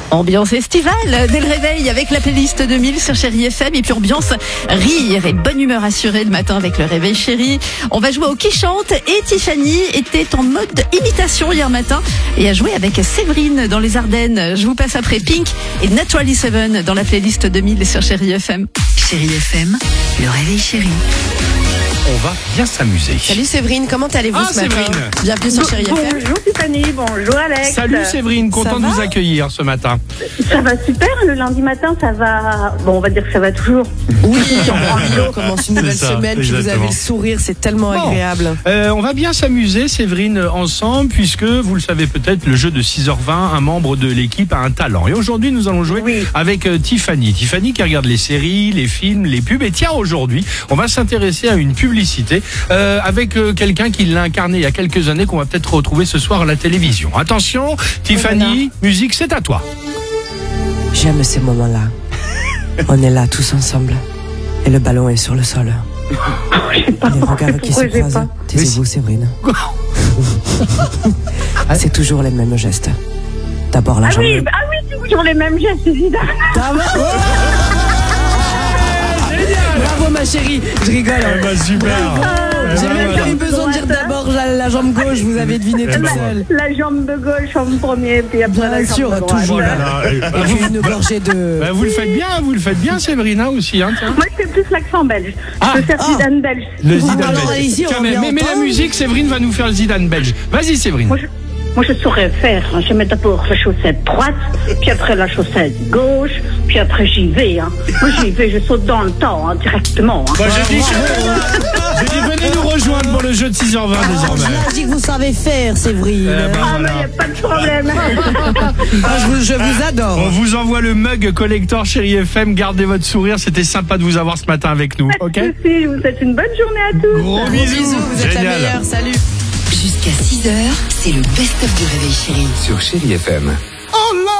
Ambiance estivale dès le réveil avec la playlist 2000 sur Chérie FM et puis ambiance rire et bonne humeur assurée le matin avec le réveil chéri. On va jouer au qui chante et Tiffany était en mode imitation hier matin et a joué avec Séverine dans les Ardennes. Je vous passe après Pink et Naturally Seven dans la playlist 2000 sur Chérie FM. Chérie FM, le réveil chéri. On va bien s'amuser. Salut Séverine, comment allez-vous ce matin? Séverine. Bienvenue sur Chérie FM. Bonjour Tiffany, bonjour Alex. Salut Séverine, content de va vous accueillir ce matin. Ça va super, le lundi matin ça va, bon on va dire que ça va toujours. Oui, on commence une nouvelle C'est ça, semaine, puis vous avez exactement. le sourire, c'est tellement agréable. On va bien s'amuser Séverine ensemble puisque vous le savez peut-être, le jeu de 6h20, un membre de l'équipe a un talent. Et aujourd'hui nous allons jouer avec Tiffany. Tiffany qui regarde les séries, les films, les pubs. Et tiens, aujourd'hui on va s'intéresser à une publicité avec quelqu'un qui l'a incarné il y a quelques années qu'on va peut-être retrouver ce soir à la télévision. Attention, Tiffany, musique, c'est à toi. J'aime ces moments-là. On est là tous ensemble. Et le ballon est sur le sol. Les regards qui se pourquoi j'ai croisent. pas. Taisez-vous Séverine. C'est toujours les mêmes gestes. D'abord la Ah jambe. oui, c'est toujours les mêmes gestes évidemment. Bravo ma chérie, je rigole. Super. J'ai même pas eu besoin de dire d'abord la jambe gauche, vous avez deviné toute seule. La jambe de gauche en premier, puis après Bien la jambe sûr, de droite. toujours. Et Et puis une gorgée de... vous le faites bien Séverine aussi. Hein, tiens. Moi je fais plus l'accent belge. Je peux faire Zidane belge. Le Zidane Alors, belge. ici, on Tiens, vient mais la entendre. musique, Séverine va nous faire le Zidane belge. Vas-y Séverine. Moi je saurais faire, je mets d'abord la chaussette droite, puis après la chaussette gauche, puis après j'y vais. Hein. Moi j'y vais, je saute dans le temps directement. Hein. Moi, j'ai dit venez nous rejoindre pour le jeu de 6h20 désormais. Je dis que vous savez faire, Séverine. Ah mais y a pas de problème. Je vous adore. On vous envoie le mug collector Chérie FM. Gardez votre sourire. C'était sympa de vous avoir ce matin avec nous. Ok. Merci, je vous souhaite une bonne journée à tous. Gros Bisous, vous êtes la Génial. meilleure, salut. Jusqu'à 6h, c'est le best-of du réveil chéri. Sur Chérie FM.